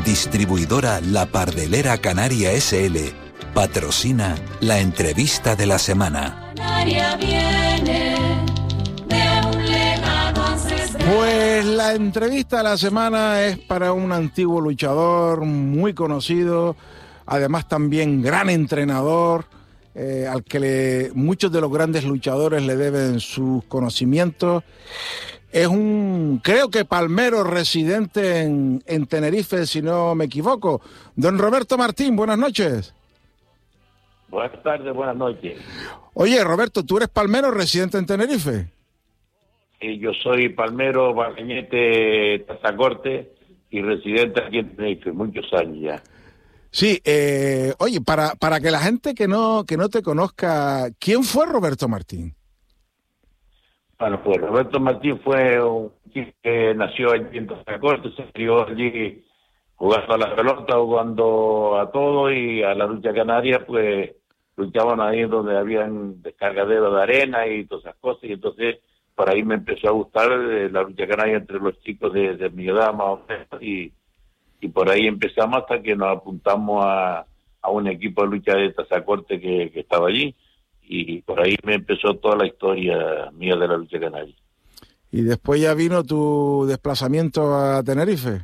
Distribuidora La Pardelera Canaria S.L. patrocina la entrevista de la semana. Pues la entrevista de la semana es para un antiguo luchador muy conocido, además también gran entrenador, al que muchos de los grandes luchadores le deben sus conocimientos. Es creo que palmero residente en Tenerife, si no me equivoco. Don Roberto Martín, buenas noches. Buenas tardes, buenas noches. Oye, Roberto, ¿tú eres palmero residente en Tenerife? Sí, yo soy palmero, barreñete, Tazacorte y residente aquí en Tenerife, muchos años ya. Sí, oye, para que la gente que no te conozca, ¿quién fue Roberto Martín? Bueno, pues Roberto Martín fue un chico que nació allí en Tazacorte, se crió allí jugando a la pelota, jugando a todo y a la lucha canaria, pues luchaban ahí donde habían descargaderos de arena y todas esas cosas, y entonces por ahí me empezó a gustar la lucha canaria entre los chicos de mi edad más o menos, y por ahí empezamos hasta que nos apuntamos a un equipo de lucha de Tazacorte que estaba allí, y por ahí me empezó toda la historia mía de la lucha canaria. ¿Y después ya vino tu desplazamiento a Tenerife?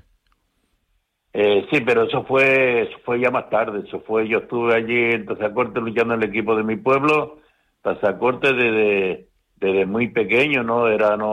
Sí, pero eso fue ya más tarde. Yo estuve allí en Tazacorte luchando en el equipo de mi pueblo. Tazacorte desde muy pequeño, ¿no?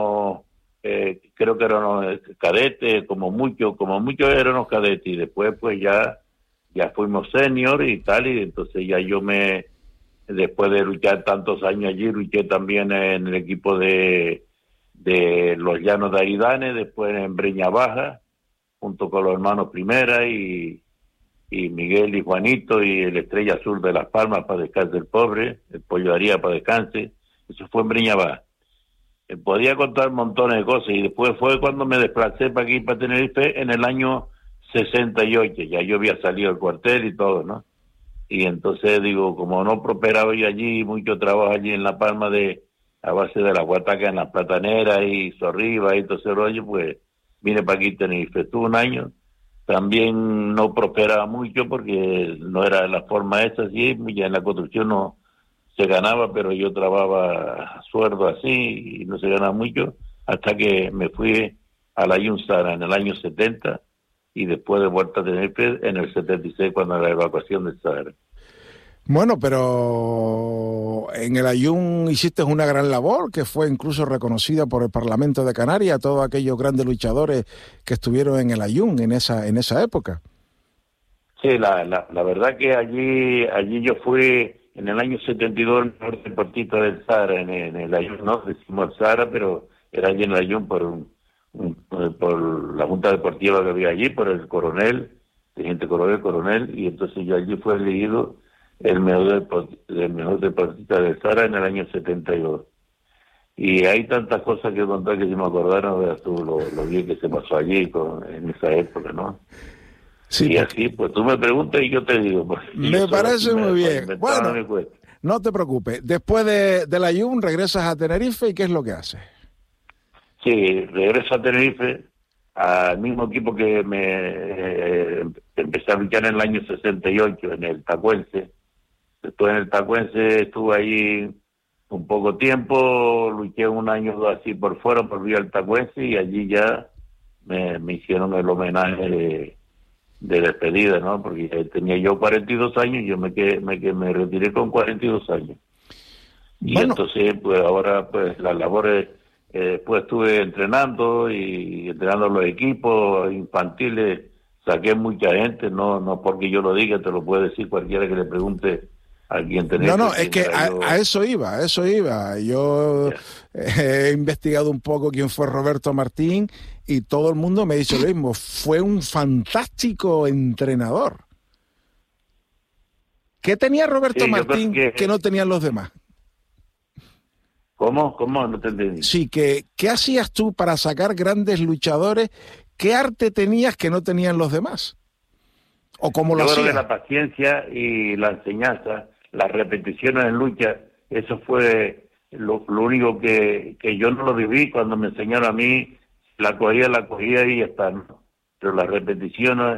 Creo que eran cadetes, como mucho eran cadetes, y después pues ya fuimos senior y tal, y entonces ya después de luchar tantos años allí, luché también en el equipo de los Llanos de Aridane, después en Breña Baja, junto con los hermanos Primera y Miguel y Juanito y el Estrella Azul de Las Palmas, para descanse el pobre, el Pollo Aría para descanse. Eso fue en Breña Baja. Podía contar montones de cosas, y después fue cuando me desplacé para aquí, para Tenerife, en el año 68, ya yo había salido del cuartel y todo, ¿no? Y entonces digo, como no prosperaba yo allí, mucho trabajo allí en La Palma a base de la guataca en las plataneras y Sorriba y todo ese rollo, pues vine para aquí Tenerife. Estuve un año, también no prosperaba mucho porque no era la forma esa, así, ya en la construcción no se ganaba, pero yo trabajaba sueldo así y no se ganaba mucho, hasta que me fui a la Yunsara en el año 70 y después de vuelta a Tenerife en el 76 cuando la evacuación del Sahara. Bueno, pero en el Ayun hiciste una gran labor que fue incluso reconocida por el Parlamento de Canarias, todos aquellos grandes luchadores que estuvieron en el Ayun en esa época. Sí, la verdad que allí yo fui en el año 72 el mejor deportista del Sahara, en el Ayun, no decimos el Sahara, pero era allí en el Ayun por la junta deportiva que había allí, por el coronel, teniente coronel, y entonces yo allí fui elegido el mejor deportista del Sahara en el año 72. Y hay tantas cosas que contar que si me acordaron, veas tú lo bien que se pasó allí en esa época, ¿no? Sí, y así, pues tú me preguntas y yo te digo. Me parece muy bien. Bueno, no te preocupes. Después de la Ayun regresas a Tenerife, ¿y qué es lo que haces? Sí, regreso a Tenerife, al mismo equipo que me empecé a luchar en el año 68, en el Tacuense. Después en el Tacuense estuve ahí un poco tiempo, luché un año o dos así por fuera, volví al Tacuense y allí ya me hicieron el homenaje de despedida, ¿no? Porque tenía yo 42 años y yo me retiré con 42 años. Y bueno, entonces, pues ahora, pues las labores, pues estuve entrenando los equipos infantiles, saqué mucha gente, no porque yo lo diga, te lo puede decir cualquiera que le pregunte a quien tenés. No, es que a eso iba. Yo he investigado un poco quién fue Roberto Martín y todo el mundo me dice lo mismo. Fue un fantástico entrenador. ¿Qué tenía Roberto Martín que no tenían los demás? ¿Cómo? No te entendí. Sí, ¿qué hacías tú para sacar grandes luchadores? ¿Qué arte tenías que no tenían los demás? ¿O cómo lo hacías? Yo creo que la paciencia y la enseñanza, las repeticiones en lucha, eso fue lo único que yo no lo viví. Cuando me enseñaron a mí, la cogía y ya está, ¿no? Pero las repeticiones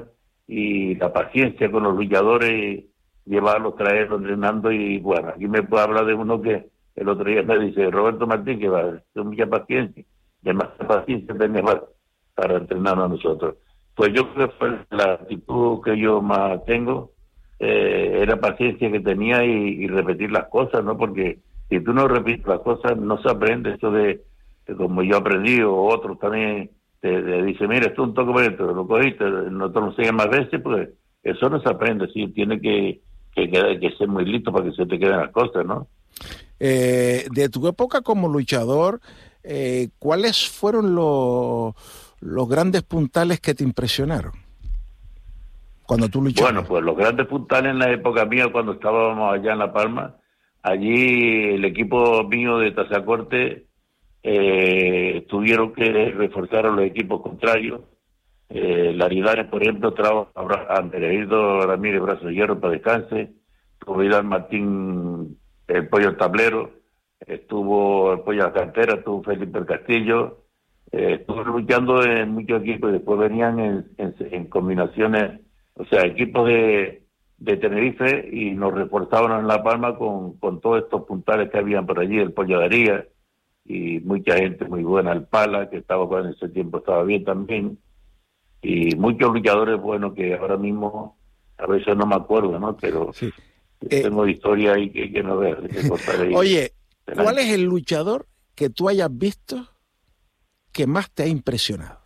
y la paciencia con los luchadores, llevarlos, traerlos, entrenando. Y bueno, aquí me puede hablar de uno que el otro día me dice, Roberto Martín, que va a tener mucha paciencia, y más paciencia tenemos para entrenar a nosotros. Pues yo creo que fue la actitud que yo más tengo, era paciencia que tenía y repetir las cosas, ¿no? Porque si tú no repites las cosas, no se aprende. Eso de como yo aprendí, o otros también te dice, mira, esto es un toque por esto, lo cogiste, no te lo enseñas más veces, pues eso no se aprende, sí, tiene que ser muy listo para que se te queden las cosas, ¿no? De tu época como luchador, ¿cuáles fueron los grandes puntales que te impresionaron cuando tú luchabas? Bueno, pues los grandes puntales en la época mía, cuando estábamos allá en La Palma, allí el equipo mío de Tazacorte tuvieron que reforzar a los equipos contrarios. Laridares, por ejemplo, trajo a Andreído Ramírez Brazo de Hierro para descanse, tuvo Vidal Martín, el Pollo al Tablero, estuvo el Pollo a la Cantera, estuvo Felipe el Castillo, estuvo luchando en muchos equipos, y después venían en combinaciones, o sea, equipos de Tenerife, y nos reforzaban en La Palma con todos estos puntales que habían por allí, el Pollo de Aría, y mucha gente muy buena, el Pala, que estaba en ese tiempo, estaba bien también, y muchos luchadores buenos que ahora mismo a veces no me acuerdo, ¿no? Pero sí. Tengo historia ahí que no veo. Oye, ¿cuál es el luchador que tú hayas visto que más te ha impresionado?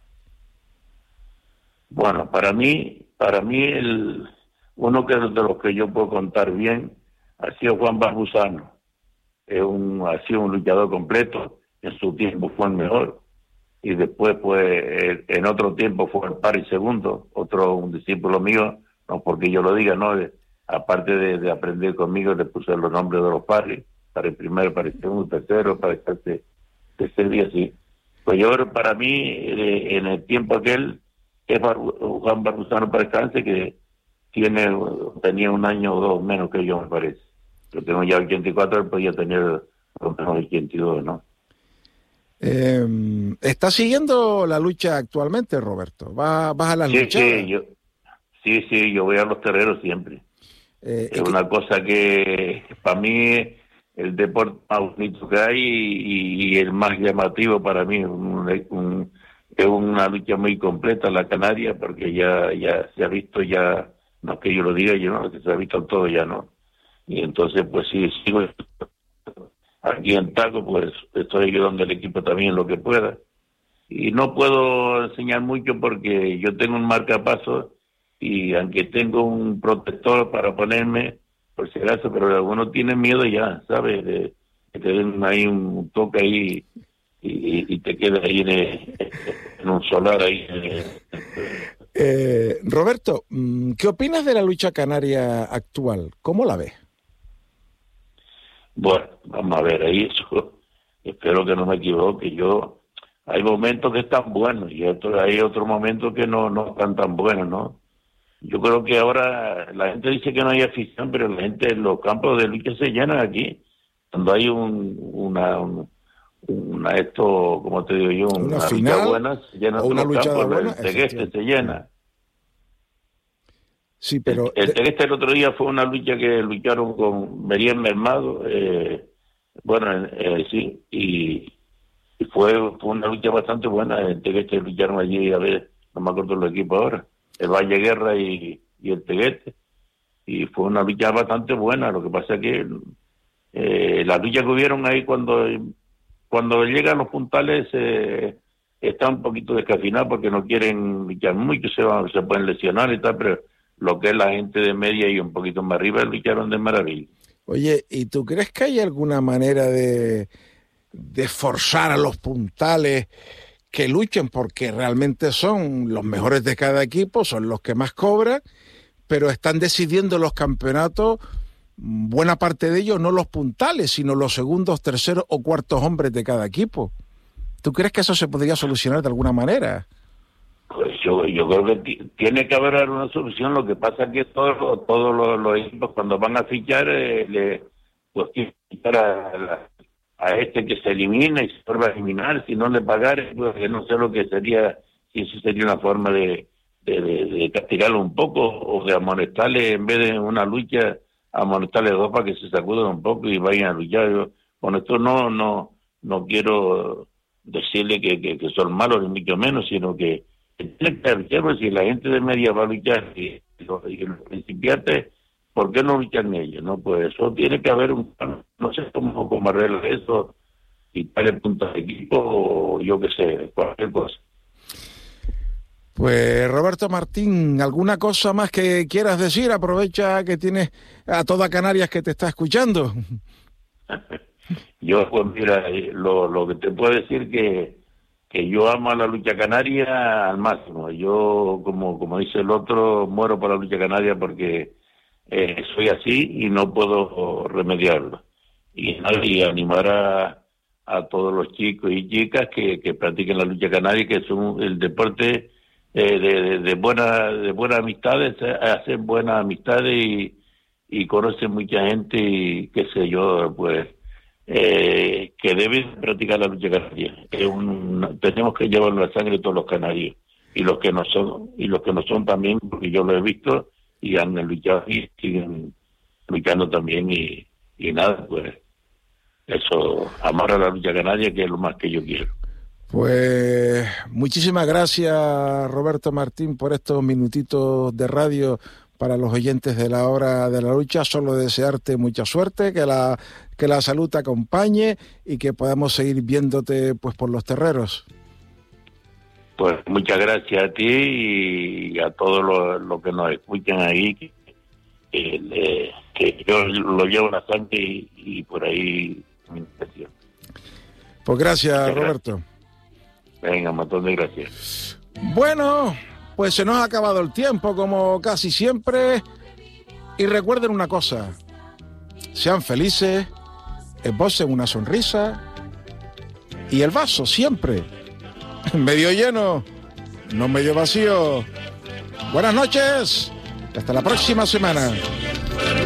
Bueno, para mí uno de los que yo puedo contar bien ha sido Juan Barbusano. Ha sido un luchador completo, en su tiempo fue el mejor, y después pues en otro tiempo fue el Pari segundo, un discípulo mío, no porque yo lo diga, no, aparte de aprender conmigo, le puse los nombres de los Paris, para el primero, para el segundo, tercero, para el tercer día, así. Pues yo creo, para mí, en el tiempo aquel, es Juan Barbusano para descanse, que tenía un año o dos menos que yo, me parece. Yo tengo ya 84, él podía tener lo menos 82, ¿no? ¿Estás siguiendo la lucha actualmente, Roberto? ¿Vas a las luchas? Sí, yo voy a los terreros siempre. Es una cosa que para mí el deporte más bonito que hay y el más llamativo para mí. Es una lucha muy completa la Canaria, porque ya se ha visto, ya no es que yo lo diga, no, que se ha visto todo ya, ¿no? Y entonces pues sí, sigo aquí en Taco, pues estoy ayudando al equipo también lo que pueda. Y no puedo enseñar mucho porque yo tengo un marcapasos, y aunque tengo un protector para ponerme, por si acaso, pero algunos tienen miedo ya, ¿sabes? De que te den ahí un toque ahí y te quedas ahí en un solar ahí. Roberto, ¿qué opinas de la lucha canaria actual? ¿Cómo la ves? Bueno, vamos a ver, ahí espero que no me equivoque. Hay momentos que están buenos y hay otros momentos que no están tan buenos, ¿no? Yo creo que ahora la gente dice que no hay afición, pero la gente, los campos de lucha se llenan aquí. Cuando hay una como te digo yo, una final, lucha buena, se llenan todos los campos, el Tegueste se llena. Sí, pero el Tegueste el otro día fue una lucha que lucharon con Meriem Mermado, sí, y fue una lucha bastante buena. El Tegueste lucharon allí, a ver, no me acuerdo los equipos ahora, el Valle Guerra y el Tegueste, y fue una lucha bastante buena. Lo que pasa es que la lucha que hubieron ahí cuando llegan los puntales está un poquito descafinado porque no quieren luchar mucho, se pueden lesionar y tal, pero lo que es la gente de media y un poquito más arriba lucharon de maravilla. Oye, ¿y tú crees que hay alguna manera de forzar a los puntales que luchen, porque realmente son los mejores de cada equipo, son los que más cobran, pero están decidiendo los campeonatos, buena parte de ellos no los puntales, sino los segundos, terceros o cuartos hombres de cada equipo? ¿Tú crees que eso se podría solucionar de alguna manera? Pues yo creo que tiene que haber una solución. Lo que pasa es que todos los equipos cuando van a fichar pues quieren fichar a este que se elimina y se vuelve a eliminar. Si no le pagara, pues no sé lo que sería, si eso sería una forma de castigarlo un poco o de amonestarle en vez de una lucha, amonestarle dos para que se sacudan un poco y vayan a luchar. Yo con esto no quiero decirle que son malos ni mucho menos, sino que tiene que luchar, pues, si la gente de media va a luchar y los principiantes, ¿por qué no luchan ellos? No, pues eso tiene que haber no sé cómo arreglar eso, quitarle puntos de equipo o yo qué sé, cualquier cosa. Pues Roberto Martín, ¿alguna cosa más que quieras decir? Aprovecha que tienes a toda Canarias que te está escuchando. Yo, pues mira, lo que te puedo decir que yo amo a la lucha canaria al máximo. Yo, como dice el otro, muero por la lucha canaria porque soy así y no puedo remediarlo. Y animar a todos los chicos y chicas que practiquen la lucha canaria, que es el deporte de buenas amistades, hacen buenas amistades y conocen mucha gente y qué sé yo, pues que deben practicar la lucha canaria. Tenemos que llevar la sangre de todos los canarios y los que no son también, porque yo lo he visto y han luchado y siguen luchando también y nada, pues eso, amar a la lucha canaria, que es lo más que yo quiero. Pues muchísimas gracias, Roberto Martín, por estos minutitos de radio para los oyentes de la Hora de la Lucha. Solo desearte mucha suerte, que la salud te acompañe y que podamos seguir viéndote pues por los terreros. Pues muchas gracias a ti y a todos los que nos escuchan ahí, que yo lo llevo en la sangre y por ahí mi intención. Pues gracias, Roberto. Gracias. Venga, un montón de gracias. Bueno, pues se nos ha acabado el tiempo, como casi siempre. Y recuerden una cosa, sean felices, esbocen una sonrisa y el vaso siempre medio lleno, no medio vacío. Buenas noches, hasta la próxima semana.